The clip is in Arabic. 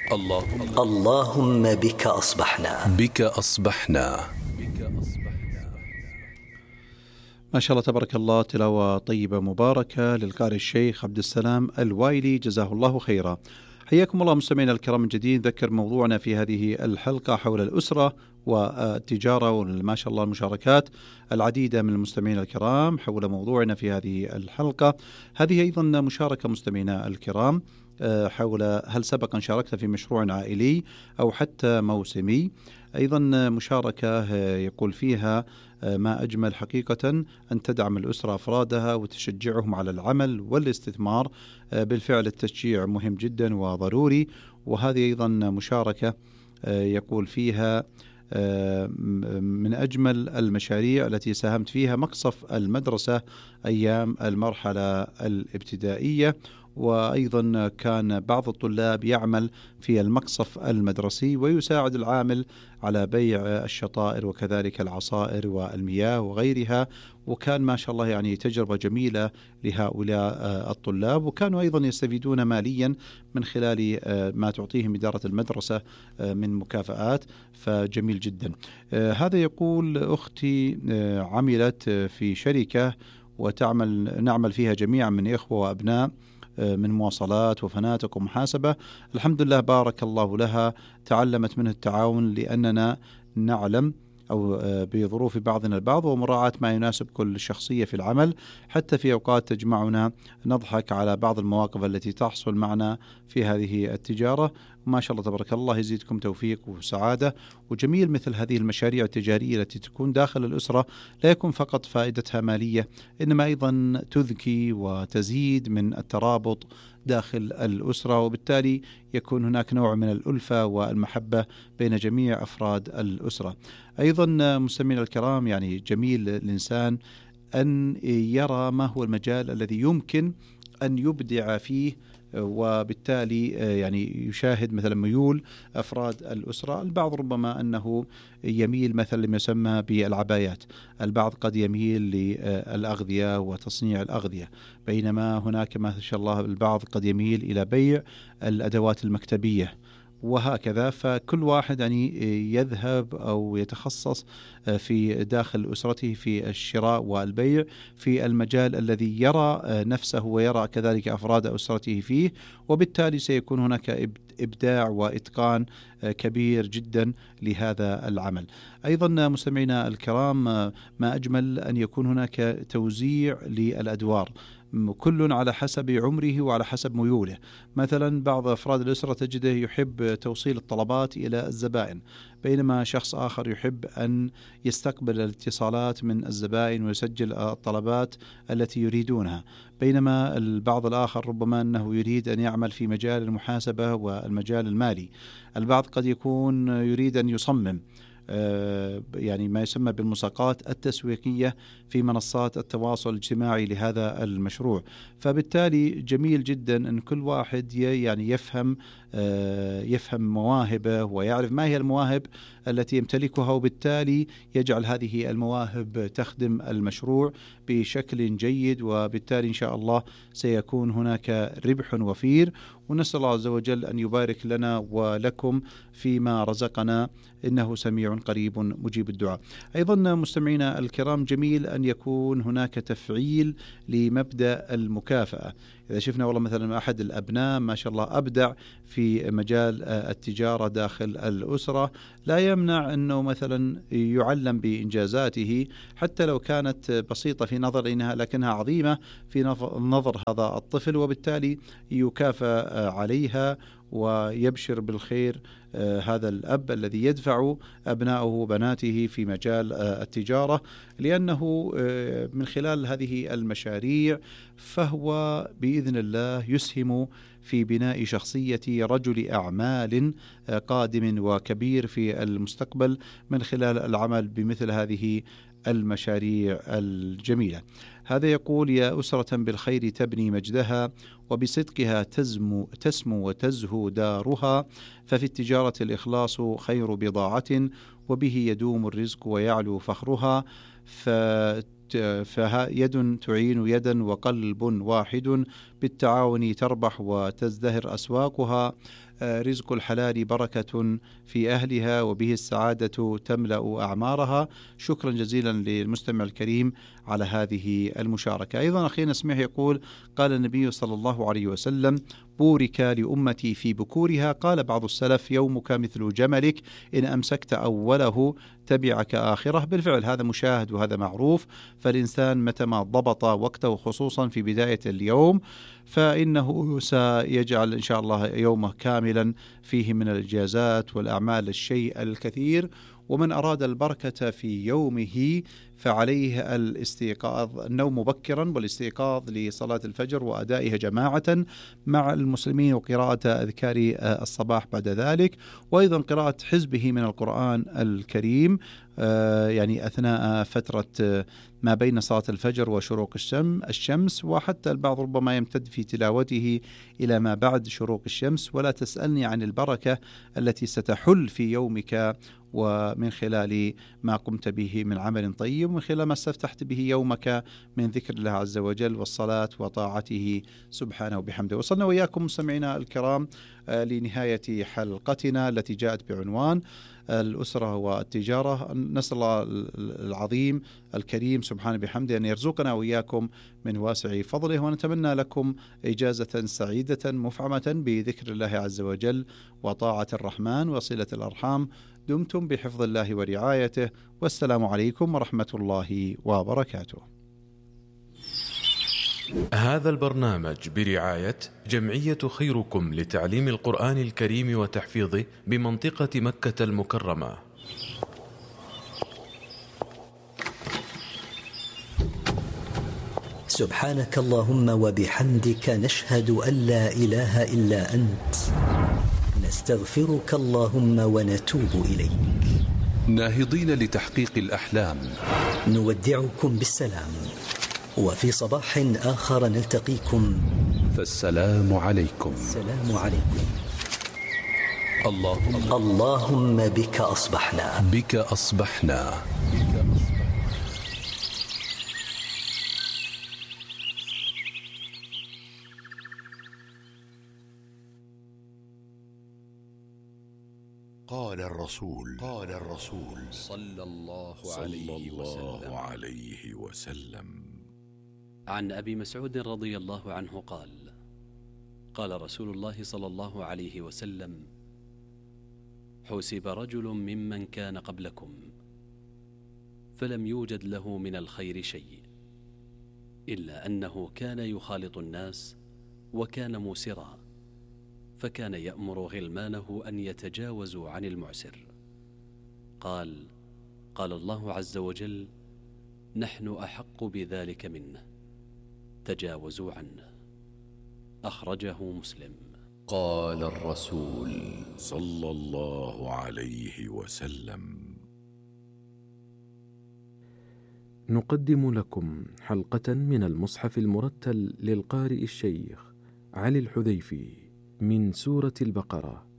اللهم بك أصبحنا. ما شاء الله تبارك الله، تلاوة طيبة مباركة للقارئ الشيخ عبد السلام الوايلي، جزاه الله خيرا. حياكم الله مستمعينا الكرام من جديد. ذكر موضوعنا في هذه الحلقة حول الأسرة والتجارة، وما شاء الله المشاركات العديدة من المستمعين الكرام حول موضوعنا في هذه الحلقة. هذه أيضا مشاركة مستمعينا الكرام حول هل سبق أن شاركت في مشروع عائلي أو حتى موسمي. أيضا مشاركة يقول فيها ما أجمل حقيقة أن تدعم الأسرة أفرادها وتشجعهم على العمل والاستثمار. بالفعل التشجيع مهم جدا وضروري. وهذه أيضا مشاركة يقول فيها من أجمل المشاريع التي ساهمت فيها مقصف المدرسة أيام المرحلة الابتدائية، وأيضا كان بعض الطلاب يعمل في المقصف المدرسي ويساعد العامل على بيع الشطائر وكذلك العصائر والمياه وغيرها، وكان ما شاء الله يعني تجربة جميلة لهؤلاء الطلاب، وكانوا أيضا يستفيدون ماليا من خلال ما تعطيهم إدارة المدرسة من مكافآت، فجميل جدا. هذا يقول أختي عملت في شركة نعمل فيها جميعا من إخوة وأبناء من مواصلات وفنادق ومحاسبة. الحمد لله بارك الله لها، تعلمت منه التعاون لأننا نعلم أو بظروف بعضنا البعض ومراعاة ما يناسب كل شخصية في العمل، حتى في أوقات تجمعنا نضحك على بعض المواقف التي تحصل معنا في هذه التجارة. ما شاء الله تبارك الله، يزيدكم توفيق وسعادة. وجميل مثل هذه المشاريع التجارية التي تكون داخل الأسرة لا يكون فقط فائدتها مالية، إنما أيضا تذكي وتزيد من الترابط داخل الأسرة، وبالتالي يكون هناك نوع من الألفة والمحبة بين جميع أفراد الأسرة. أيضا مستمعينا الكرام، يعني جميل الإنسان أن يرى ما هو المجال الذي يمكن أن يبدع فيه، وبالتالي يعني يشاهد مثلا ميول أفراد الأسرة. البعض ربما أنه يميل مثلا لما يسمى بالعبايات، البعض قد يميل للأغذية وتصنيع الأغذية، بينما هناك ما شاء الله البعض قد يميل إلى بيع الأدوات المكتبية، وهكذا. فكل واحد يعني يذهب أو يتخصص في داخل أسرته في الشراء والبيع في المجال الذي يرى نفسه ويرى كذلك أفراد أسرته فيه، وبالتالي سيكون هناك إبداع وإتقان كبير جدا لهذا العمل. أيضا مستمعينا الكرام، ما أجمل أن يكون هناك توزيع للأدوار، كل على حسب عمره وعلى حسب ميوله. مثلا بعض أفراد الأسرة تجده يحب توصيل الطلبات إلى الزبائن، بينما شخص آخر يحب أن يستقبل الاتصالات من الزبائن ويسجل الطلبات التي يريدونها، بينما البعض الآخر ربما أنه يريد أن يعمل في مجال المحاسبة والمجال المالي. البعض قد يكون يريد أن يصمم يعني ما يسمى بالمساقات التسويقية في منصات التواصل الاجتماعي لهذا المشروع. فبالتالي جميل جدا أن كل واحد يعني يفهم مواهبه ويعرف ما هي المواهب التي يمتلكها، وبالتالي يجعل هذه المواهب تخدم المشروع بشكل جيد، وبالتالي إن شاء الله سيكون هناك ربح وفير. ونسأل الله عز وجل أن يبارك لنا ولكم فيما رزقنا، إنه سميع قريب مجيب الدعاء. أيضا مستمعينا الكرام، جميل أن يكون هناك تفعيل لمبدأ المكافأة. إذا شفنا والله مثلا أحد الأبناء ما شاء الله أبدع في مجال التجارة داخل الأسرة، لا يمنع أنه مثلا يعلم بإنجازاته حتى لو كانت بسيطة في نظرنا لكنها عظيمة في نظر هذا الطفل، وبالتالي يكافأ عليها ويبشر بالخير هذا الأب الذي يدفع أبنائه وبناته في مجال التجارة، لأنه من خلال هذه المشاريع فهو بإذن الله يسهم في بناء شخصية رجل أعمال قادم وكبير في المستقبل من خلال العمل بمثل هذه المشاريع الجميلة. هذا يقول: يا أسرة بالخير تبني مجدها، وبصدقها تسمو وتزهو دارها، ففي التجارة الإخلاص خير بضاعة، وبه يدوم الرزق ويعلو فخرها. فيد تعين يدا وقلب واحد، بالتعاون تربح وتزدهر أسواقها، رزق الحلال بركة في أهلها، وبه السعادة تملأ أعمارها. شكرا جزيلا للمستمع الكريم على هذه المشاركة. أيضا أخينا سميح يقول: قال النبي صلى الله عليه وسلم: بورك لأمتي في بكورها. قال بعض السلف: يومك مثل جملك، إن أمسكت أوله تبعك آخره. بالفعل هذا مشاهد وهذا معروف، فالإنسان متى ما ضبط وقته خصوصا في بداية اليوم فإنه سيجعل إن شاء الله يومه كاملا فيه من الإجازات والأعمال الشيء الكثير. ومن أراد البركة في يومه فعليه الاستيقاظ، النوم مبكرا والاستيقاظ لصلاة الفجر وأدائها جماعة مع المسلمين، وقراءة أذكار الصباح بعد ذلك، وأيضا قراءة حزبه من القرآن الكريم يعني أثناء فترة ما بين صلاة الفجر وشروق الشمس، وحتى البعض ربما يمتد في تلاوته إلى ما بعد شروق الشمس. ولا تسألني عن البركة التي ستحل في يومك ومن خلال ما قمت به من عمل طيب، ومن خلال ما استفتحت به يومك من ذكر الله عز وجل والصلاة وطاعته سبحانه وبحمده. وصلنا وإياكم مستمعينا الكرام لنهاية حلقتنا التي جاءت بعنوان الأسرة والتجارة. نسأل الله العظيم الكريم سبحانه بحمده أن يرزقنا وإياكم من واسع فضله، ونتمنى لكم إجازة سعيدة مفعمة بذكر الله عز وجل وطاعة الرحمن وصلة الأرحام. دمتم بحفظ الله ورعايته، والسلام عليكم ورحمة الله وبركاته. هذا البرنامج برعاية جمعية خيركم لتعليم القرآن الكريم وتحفيظه بمنطقة مكة المكرمة. سبحانك اللهم وبحمدك، نشهد أن لا إله إلا أنت، نستغفرك اللهم ونتوب إليك. ناهضين لتحقيق الأحلام، نودعكم بالسلام، وفي صباح آخر نلتقيكم، فالسلام عليكم. السلام عليكم. اللهم بك أصبحنا، بك أصبحنا. قال الرسول صلى الله عليه وسلم: عن أبي مسعود رضي الله عنه قال: قال رسول الله صلى الله عليه وسلم: حُسِبَ رجل ممن كان قبلكم فلم يوجد له من الخير شيء، إلا أنه كان يخالط الناس وكان موسرا، فكان يأمر غلمانه أن يتجاوزوا عن المعسر. قال الله عز وجل: نحن أحق بذلك منه، تجاوزوا عنه. أخرجه مسلم. قال الرسول صلى الله عليه وسلم: نقدم لكم حلقة من المصحف المرتل للقارئ الشيخ علي الحذيفي من سورة البقرة،